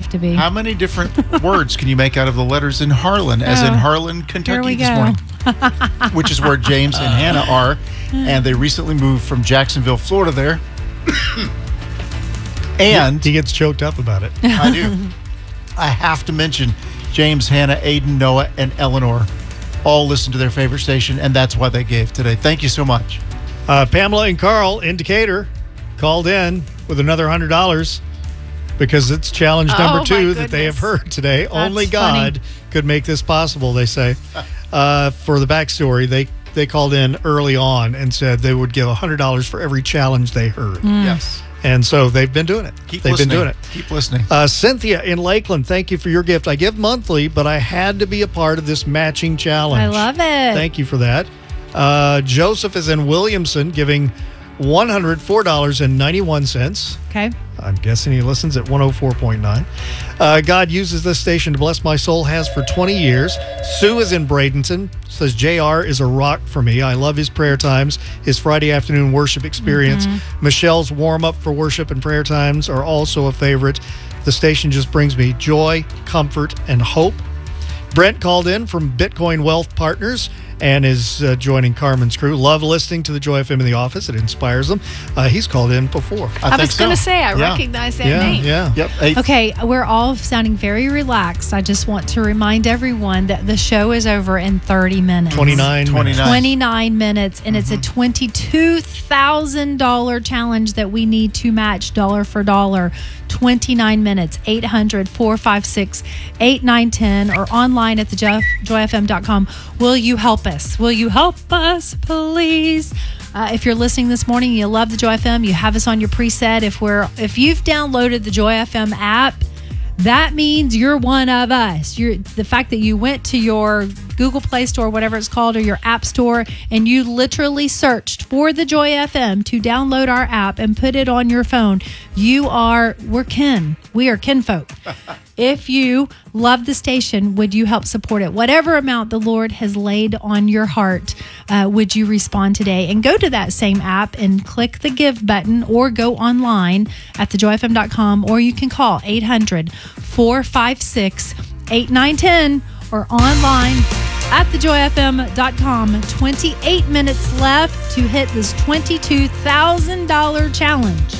have to be. How many different words can you make out of the letters in Harlan, as in Harlan, Kentucky this morning? Which is where James and Hannah are. And they recently moved from Jacksonville, Florida there. And he gets choked up about it. I do. I have to mention James, Hannah, Aiden, Noah, and Eleanor all listen to their favorite station, and that's why they gave today. Thank you so much. Pamela and Carl in Decatur called in with another $100 because it's challenge number 2 that they have heard today. That's Only God funny. could make this possible, they say. For the backstory, they called in early on and said they would give $100 for every challenge they heard. Yes. And so they've been doing it. Keep They've listening. been doing it. Keep listening. Cynthia in Lakeland, thank you for your gift. I give monthly, but I had to be a part of this matching challenge. I love it. Thank you for that. Joseph is in Williamson, giving $104.91. Okay. I'm guessing he listens at 104.9. God uses this station to bless my soul, has for 20 years. Sue is in Bradenton, says JR is a rock for me. I love his prayer times, his Friday afternoon worship experience. Michelle's warm-up for worship and prayer times are also a favorite. The station just brings me joy, comfort, and hope. Brent called in from Bitcoin Wealth Partners and is joining Carmen's crew. Love listening to the Joy FM in the office. It inspires them. He's called in before. I was going to say, I recognize that name. Yeah. Yep. Okay, we're all sounding very relaxed. I just want to remind everyone that the show is over in 30 minutes. 29 minutes. 29 minutes, and it's a $22,000 challenge that we need to match dollar for dollar. 29 minutes, 800-456-8910, or online at thejoyfm.com. Will you help us? Will you help us, please? If you're listening this morning, you love the Joy FM, you have us on your preset. If you've downloaded the Joy FM app, that means you're one of us. The fact that you went to your Google Play Store, whatever it's called, or your App Store, and you literally searched for the Joy FM to download our app and put it on your phone, we're kin. We are kinfolk. If you love the station, would you help support it? Whatever amount the Lord has laid on your heart, would you respond today? And go to that same app and click the give button, or go online at thejoyfm.com, or you can call 800-456-8910, or online at thejoyfm.com. 28 minutes left to hit this $22,000 challenge.